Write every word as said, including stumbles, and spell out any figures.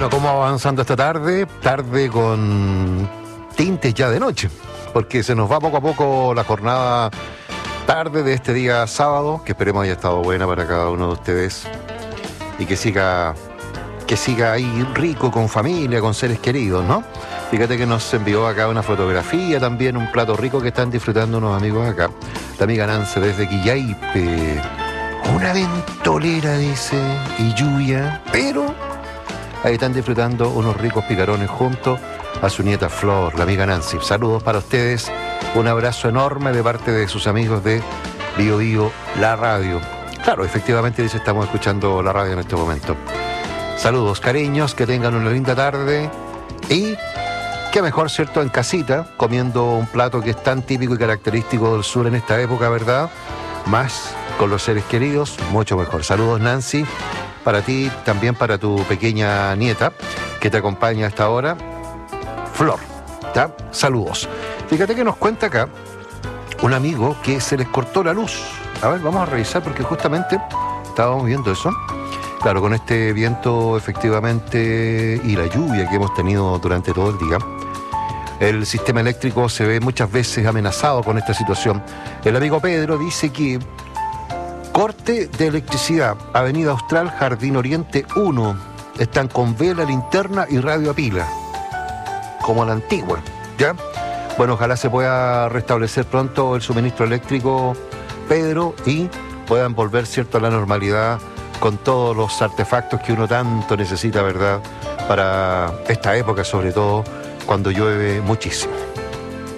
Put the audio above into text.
Bueno, ¿cómo avanzando esta tarde? Tarde con tintes ya de noche, porque se nos va poco a poco la jornada tarde de este día sábado, que esperemos haya estado buena para cada uno de ustedes y que siga, que siga ahí rico con familia, con seres queridos, ¿no? Fíjate que nos envió acá una fotografía, también un plato rico que están disfrutando unos amigos acá. La amiga Nancy desde Quillaipe. Una ventolera, dice, y lluvia, pero ahí están disfrutando unos ricos picarones junto a su nieta Flor, la amiga Nancy. Saludos para ustedes, un abrazo enorme de parte de sus amigos de Bio Bio, la radio. Claro, efectivamente, dice, estamos escuchando la radio en este momento. Saludos, cariños, que tengan una linda tarde y qué mejor, ¿cierto?, en casita, comiendo un plato que es tan típico y característico del sur en esta época, ¿verdad? Más con los seres queridos, mucho mejor. Saludos, Nancy, para ti, también para tu pequeña nieta que te acompaña hasta ahora, Flor, ¿tá? Saludos. Fíjate que nos cuenta acá un amigo que se les cortó la luz. A ver, vamos a revisar porque justamente estábamos viendo eso. Claro, con este viento efectivamente y la lluvia que hemos tenido durante todo el día, el sistema eléctrico se ve muchas veces amenazado con esta situación. El amigo Pedro dice que corte de electricidad, Avenida Austral, Jardín Oriente uno. Están con vela, linterna y radio a pila, como a la antigua, ¿ya? Bueno, ojalá se pueda restablecer pronto el suministro eléctrico, Pedro, y puedan volver, ¿cierto?, a la normalidad con todos los artefactos que uno tanto necesita, ¿verdad?, para esta época, sobre todo cuando llueve muchísimo.